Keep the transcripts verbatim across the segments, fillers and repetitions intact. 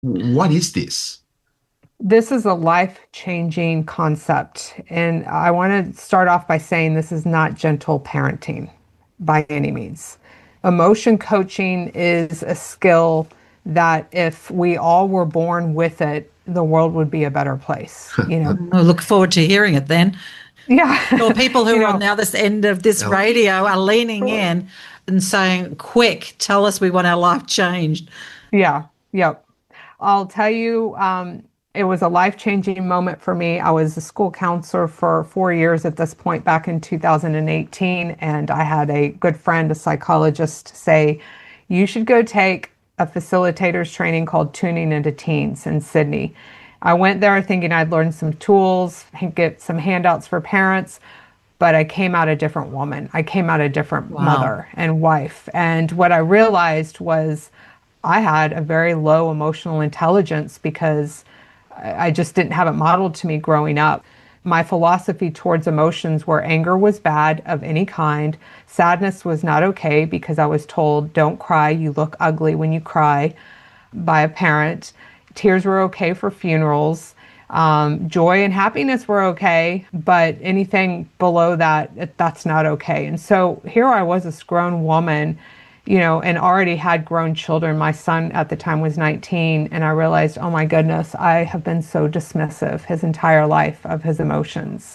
What is this? This is a life-changing concept. And I want to start off by saying this is not gentle parenting by any means. Emotion coaching is a skill that if we all were born with it, the world would be a better place. You know, I look forward to hearing it then. Or yeah, people you who are on know, the other end of this No. radio are leaning in and saying, quick, tell us we want our life changed. yeah, yep. I'll tell you, um, it was a life-changing moment for me. I was a school counselor for four years at this point back in two thousand eighteen, and I had a good friend, a psychologist, say, you should go take a facilitator's training called Tuning into Teens in Sydney. I went there thinking I'd learn some tools, get some handouts for parents, but I came out a different woman. I came out a different Wow. mother and wife. And what I realized was I had a very low emotional intelligence because I just didn't have it modeled to me growing up. My philosophy towards emotions were anger was bad of any kind. Sadness was not okay because I was told, don't cry, you look ugly when you cry by a parent. Tears were okay for funerals. Um, joy and happiness were okay, but anything below that, that's not okay. And so here I was, this grown woman, you know, and already had grown children. My son at the time was nineteen, and I realized, oh my goodness, I have been so dismissive his entire life of his emotions.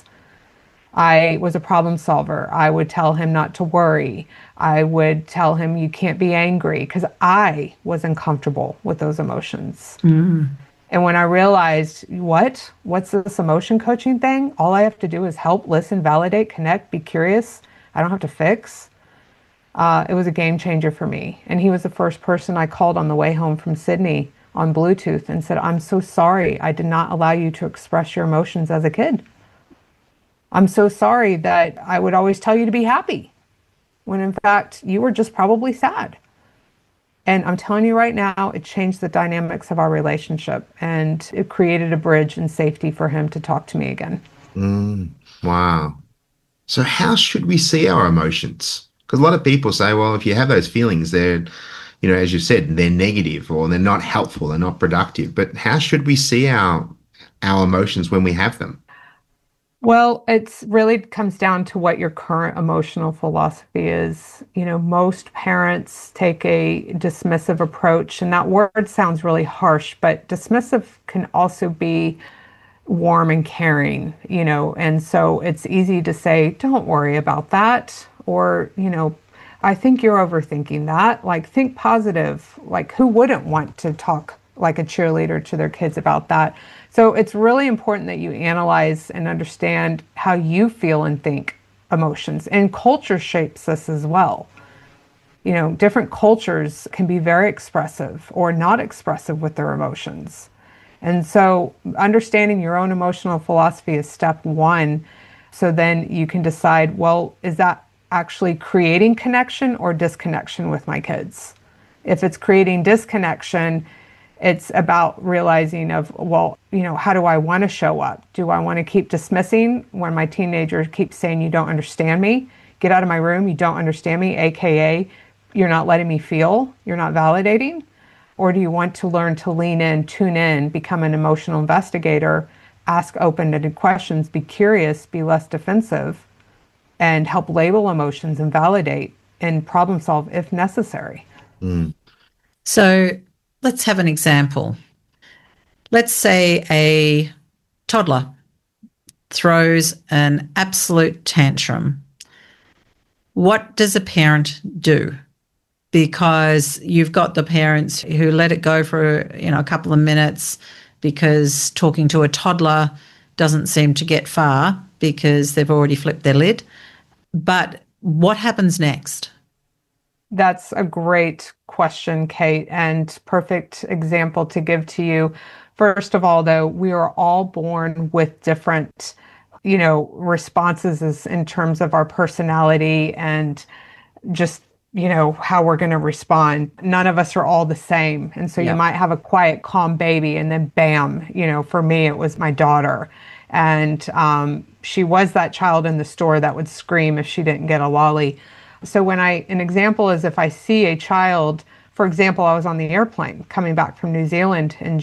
I was a problem solver. I would tell him not to worry. I would tell him you can't be angry because I was uncomfortable with those emotions. And when I realized, what? What's this emotion coaching thing? All I have to do is help, listen, validate, connect, be curious. I don't have to fix. Uh, it was a game changer for me. And he was the first person I called on the way home from Sydney on Bluetooth and said, I'm so sorry I did not allow you to express your emotions as a kid. I'm so sorry that I would always tell you to be happy when in fact you were just probably sad. And I'm telling you right now, it changed the dynamics of our relationship and it created a bridge and safety for him to talk to me again. Mm, wow. So how should we see our emotions? Because a lot of people say, well, if you have those feelings, they're, you know, as you said, they're negative or they're not helpful, they're not productive. But how should we see our our emotions when we have them? Well, it's really comes down to what your current emotional philosophy is. You know, most parents take a dismissive approach, and that word sounds really harsh, but dismissive can also be warm and caring, you know, and so it's easy to say, don't worry about that. Or, you know, I think you're overthinking that. Like, think positive. Like, who wouldn't want to talk like a cheerleader to their kids about that? So it's really important that you analyze and understand how you feel and think emotions. And culture shapes this as well. You know, different cultures can be very expressive or not expressive with their emotions. And so understanding your own emotional philosophy is step one. So then you can decide, well, is that actually creating connection or disconnection with my kids? If it's creating disconnection, it's about realizing of, well, you know, how do I want to show up? Do I want to keep dismissing when my teenager keeps saying, you don't understand me? Get out of my room, you don't understand me, A K A, you're not letting me feel, you're not validating? Or do you want to learn to lean in, tune in, become an emotional investigator, ask open-ended questions, be curious, be less defensive, and help label emotions and validate and problem solve if necessary? Mm, So let's have an example. Let's say a toddler throws an absolute tantrum. What does a parent do? Because you've got the parents who let it go for, you know, a couple of minutes because talking to a toddler doesn't seem to get far because they've already flipped their lid. But what happens next? That's a great question, Kate, and perfect example to give to you. First of all, though, we are all born with different, you know, responses as in terms of our personality and just, you know, how we're going to respond. None of us are all the same. And so you Yep. might have a quiet, calm baby, and then bam, you know, for me, it was my daughter. And um, she was that child in the store that would scream if she didn't get a lolly. So when I, an example is if I see a child, for example, I was on the airplane coming back from New Zealand in